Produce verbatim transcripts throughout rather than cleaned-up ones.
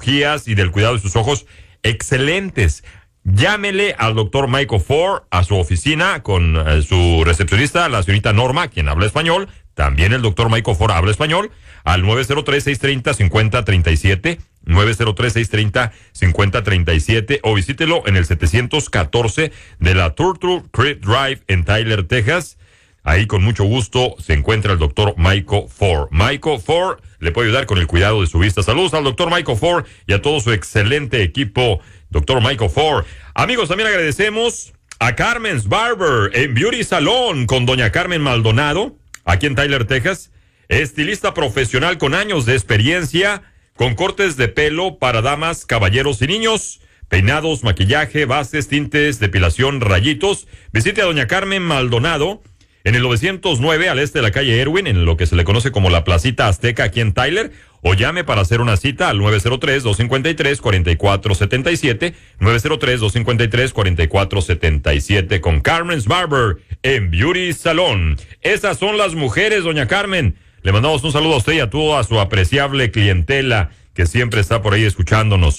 cirugías y del cuidado de sus ojos excelentes. Llámele al doctor Michael Ford a su oficina con eh, su recepcionista, la señorita Norma, quien habla español. También el doctor Michael Ford habla español, al nueve cero tres, seis tres cero, cinco cero tres siete, nueve cero tres, seis tres cero, cinco cero tres siete, o visítelo en el setecientos catorce de la Turtle Creek Drive en Tyler, Texas. Ahí con mucho gusto se encuentra el doctor Michael Ford. Michael Ford le puede ayudar con el cuidado de su vista. Saludos al doctor Michael Ford y a todo su excelente equipo, doctor Michael Ford. Amigos, también agradecemos a Carmen's Barber en Beauty Salon con doña Carmen Maldonado, aquí en Tyler, Texas. Estilista profesional con años de experiencia, con cortes de pelo para damas, caballeros y niños, peinados, maquillaje, bases, tintes, depilación, rayitos. Visite a doña Carmen Maldonado en el novecientos nueve al este de la calle Erwin, en lo que se le conoce como la Placita Azteca aquí en Tyler, o llame para hacer una cita al nueve cero tres, dos cinco tres, cuatro cuatro siete siete, nueve cero tres, dos cinco tres, cuatro cuatro siete siete con Carmen's Barber en Beauty Salon. Esas son las mujeres, doña Carmen. Le mandamos un saludo a usted y a toda su apreciable clientela que siempre está por ahí escuchándonos.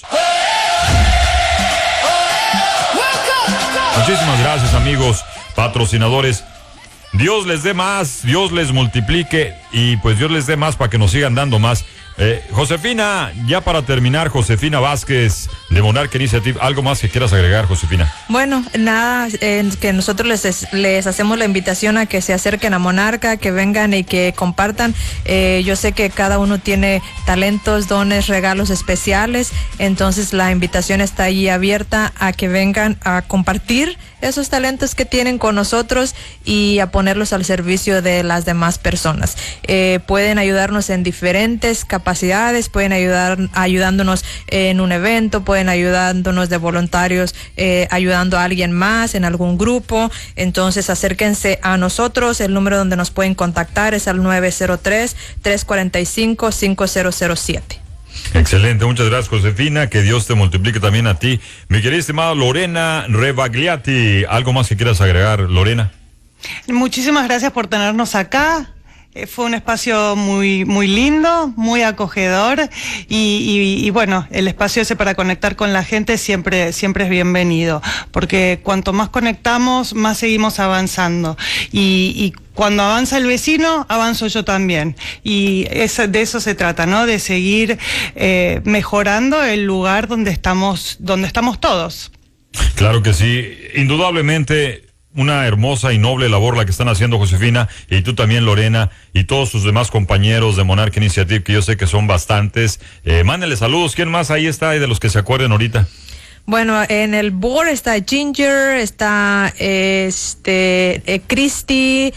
Muchísimas gracias, amigos patrocinadores. Dios les dé más, Dios les multiplique y pues Dios les dé más para que nos sigan dando más. Eh, Josefina, ya para terminar, Josefina Vázquez de Monarch Initiative, ¿algo más que quieras agregar, Josefina? Bueno, nada, eh, que nosotros les, les hacemos la invitación a que se acerquen a Monarca, que vengan y que compartan. Eh, yo sé que cada uno tiene talentos, dones, regalos especiales, entonces la invitación está ahí abierta a que vengan a compartir esos talentos que tienen con nosotros y a ponerlos al servicio de las demás personas. Eh, pueden ayudarnos en diferentes capacidades, pueden ayudar ayudándonos en un evento, pueden ayudándonos de voluntarios, eh, ayudando a alguien más en algún grupo. Entonces acérquense a nosotros. El número donde nos pueden contactar es al nueve cero tres, tres cuatro cinco, cinco cero cero siete. Excelente, muchas gracias, Josefina, que Dios te multiplique también a ti. Mi querida estimada Lorena Rebagliati, ¿algo más que quieras agregar, Lorena? Muchísimas gracias por tenernos acá. Fue un espacio muy muy lindo, muy acogedor y, y, y bueno, el espacio ese para conectar con la gente siempre siempre es bienvenido, porque cuanto más conectamos, más seguimos avanzando y, y cuando avanza el vecino, avanzo yo también. Y es, de eso se trata, ¿no? De seguir eh, mejorando el lugar donde estamos, donde estamos todos. Claro que sí, indudablemente. Una hermosa y noble labor la que están haciendo Josefina y tú también, Lorena, y todos sus demás compañeros de Monarch Initiative, que yo sé que son bastantes. Eh, mándenle saludos. ¿Quién más ahí está y de los que se acuerden ahorita? Bueno, en el board está Ginger, está este eh, Christy,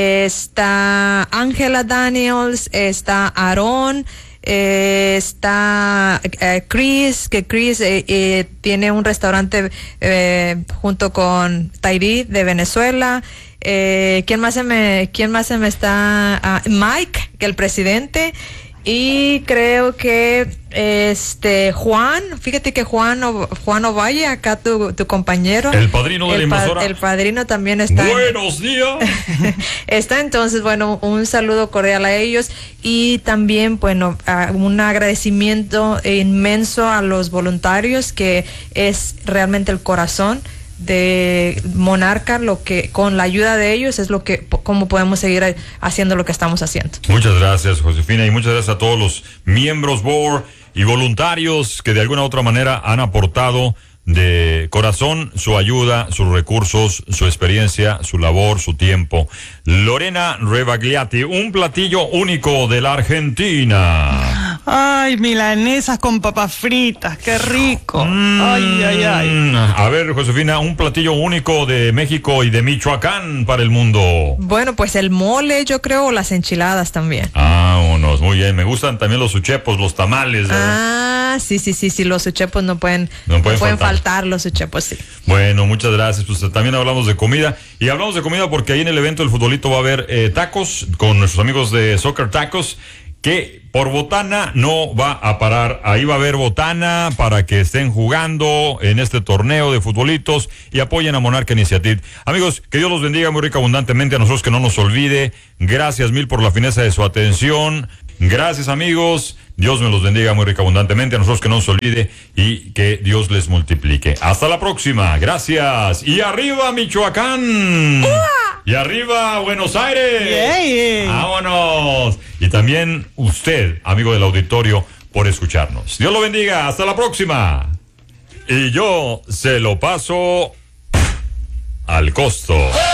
está Angela Daniels, está Aaron, Eh, está eh, Chris, que Chris eh, eh, tiene un restaurante eh, junto con Tairi de Venezuela. Eh, ¿Quién más se me, quién más se me está? Uh, Mike, que el presidente. Y creo que este Juan, fíjate que Juan Juan Ovalle, acá tu, tu compañero, el padrino de la invasora, el padrino también está. Buenos días. Está entonces, bueno, un saludo cordial a ellos y también, bueno, un agradecimiento inmenso a los voluntarios, que es realmente el corazón de Monarca, lo que con la ayuda de ellos es lo que cómo podemos seguir haciendo lo que estamos haciendo. Muchas gracias, Josefina, y muchas gracias a todos los miembros board y voluntarios que de alguna u otra manera han aportado de corazón su ayuda, sus recursos, su experiencia, su labor, su tiempo. Lorena Rebagliati, un platillo único de la Argentina. Ay, milanesas con papas fritas, qué rico. Mm, ay, ay, ay. A ver, Josefina, un platillo único de México y de Michoacán para el mundo. Bueno, pues el mole, yo creo, o las enchiladas también. Ah, unos, muy bien. Me gustan también los uchepos, los tamales. ¿Verdad? Ah, sí, sí, sí, sí, los uchepos no pueden, no pueden, no pueden faltar. faltar, los uchepos, sí. Bueno, muchas gracias. Pues también hablamos de comida. Y hablamos de comida porque ahí en el evento del futbolito va a haber eh, tacos con nuestros amigos de Soccer Tacos, que por botana no va a parar. Ahí va a haber botana para que estén jugando en este torneo de futbolitos y apoyen a Monarch Initiative. Amigos, que Dios los bendiga muy rica abundantemente, a nosotros que no nos olvide. Gracias mil por la fineza de su atención. Gracias, amigos. Dios me los bendiga muy rica abundantemente, a nosotros que no se olvide y que Dios les multiplique. Hasta la próxima, gracias. Y arriba Michoacán. ¡Uah! Y arriba Buenos Aires. Yeah. Vámonos. Y también usted, amigo del auditorio, por escucharnos. Dios lo bendiga, hasta la próxima. Y yo se lo paso al costo.